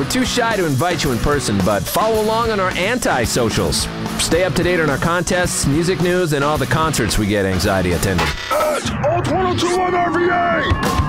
We're too shy to invite you in person, but follow along on our anti-socials. Stay up to date on our contests, music news, and all the concerts we get anxiety attending. Alt 102 on RVA!